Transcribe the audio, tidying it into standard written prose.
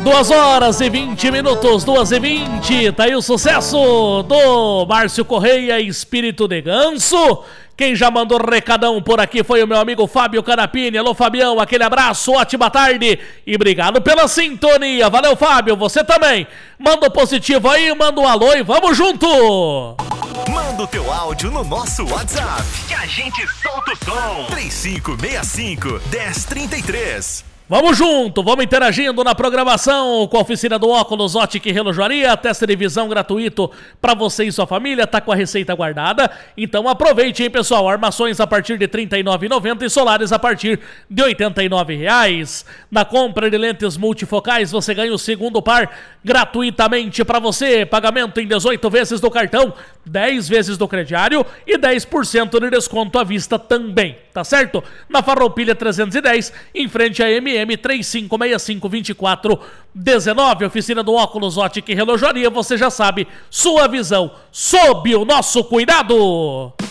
2h20, 2h20, tá aí o sucesso do Márcio Correia, Espírito de Ganso. Quem já mandou recadão por aqui foi o meu amigo Fábio Canapini. Alô, Fabião, aquele abraço, ótima tarde e obrigado pela sintonia. Valeu, Fábio, você também. Manda um positivo aí, manda um alô e vamos junto. Manda o teu áudio no nosso WhatsApp que a gente solta o som. 3565-1033. Vamos junto, vamos interagindo na programação com a oficina do Óculos Ótica e Relojoaria, teste de visão gratuito para você e sua família, tá com a receita guardada, então aproveite, hein, pessoal, armações a partir de R$ 39,90 e solares a partir de R$ 89,00. Na compra de lentes multifocais você ganha o segundo par gratuitamente para você, pagamento em 18 vezes do cartão, 10 vezes do crediário e 10% de desconto à vista também, tá certo? Na Farroupilha 310, em frente a MM 3565-2419, oficina do Óculos Ótica e Relojoaria, você já sabe, sua visão sob o nosso cuidado.